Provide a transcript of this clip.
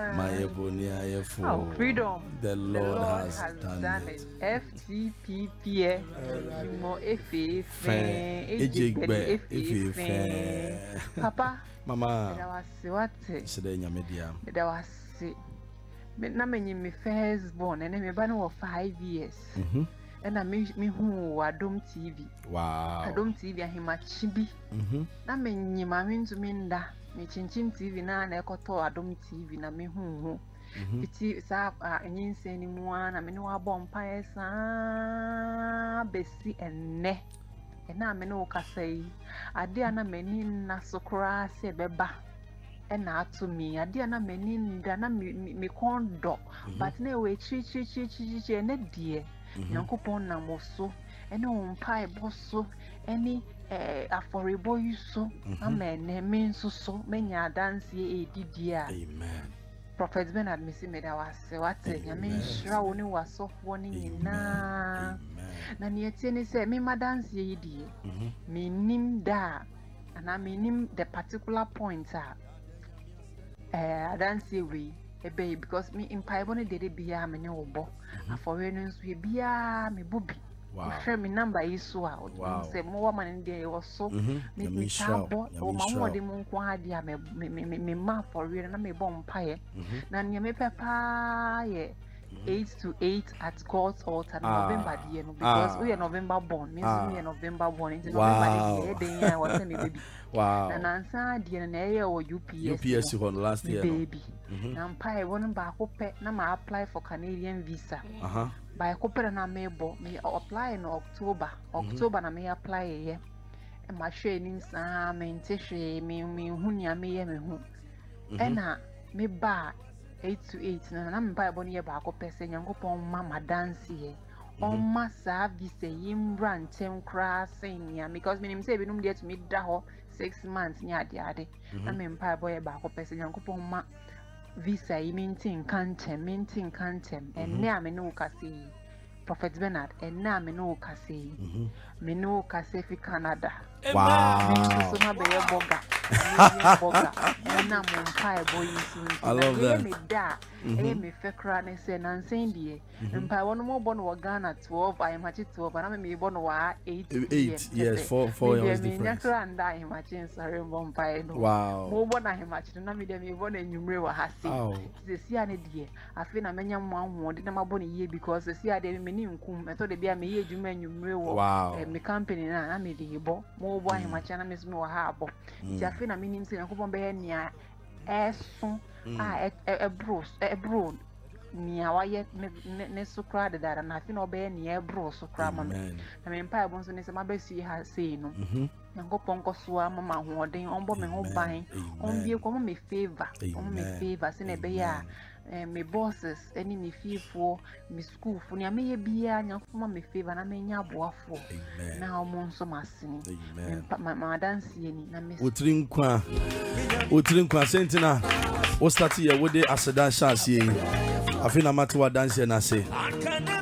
My Ebonia Oh, freedom. The Lord has done it. FTPP. Mo efe Ejigbe efe. Papa. Mama. That was what? Sedenya media. That was na me first born and me ban for 5 years. And I me who Adom TV. Wow. Adom TV ahimachibi. Na me nyima me ntuminda. Me chinchin TV na ekoto Adom TV na me hu. Fiti sa nyinse ni mu na me ne wa bompa esa besi enne. Na me no kasai. Ade ana meni na sokra se beba. Na atumi ade ana meni nda na me kondo. But na we chi na die. Yankopon na moso ene ompa eboso ene aforibo yuso amen me nso so menya dansie edidi a amen. Prophet Bernard misi meda wase wate nyame nhira woni wasofo ni nyina na ne etie ni se me madansie yidi me nim da na me nim the particular point a dansie we ebe because me impaibo ne dede bia me ne obo afore no nso bia me bobi share me number iso a say mo wa man dey was so me tabo o ma mo de mo nko ade a me ma for real na me bom pae na ne me pepa ye 8 to 8 at God's altar November the no because we are November born means we are November born in November the day I was me baby wow na nansa die na e o UPS on last year baby na mpa e won ba ko pe na ma apply for Canadian visa ba ko pe na me bo me apply in October na me apply ye e ma hwe ni nsa me ntehwe me hu nia me ye me hu e na me ba 8 to 8 na mpa e bo ne ye ba ko pe se Nyankopon mama dance ye on ma service yimbra ntem kra senya because me nim say binum dey to me da ho 6 months ni ade na me mpa boy e ba ko pese Nyankopon ma visa yi mintin kantem and na me no kase Prophet Bernard and na me no kase me no kase fi Canada wow so na be ye boga na mo mpa boy nso I love that me da me fekra na say na nsendie mpa wono mo bo no Ghana 12 I am at 12 na me bo no wa 8 yes 4 years difference me nyakra nda I am at sorry bo mpa no wow mo bo na him at na me dem me bo na nwumre wa ha se si ane die afi na menya mo anwo de na mabo ne ye because si ade me ni nkum me to de bia me ye dwuma nwumre wo me company na me de bo mo bo him at na me so me wa ha abo ti afi na me nim se Nyankopon be nia eson ebro nia waye ne sukra de dara na afi na obe nia ebro sukra ma na me mpa ebon so ne se mabesi ha sei no Nyankopon koso ama hoden onbo me ho ban onbie ko me favor se na be ya me bosses any me fifo me school fo ne me ye bia Nyankopon me favor na me nya aboafo na omo nso masini ma dance ye ni na me Utrin kwa sentina o start ye wo de aseda chance ye afi na mate wa dance na say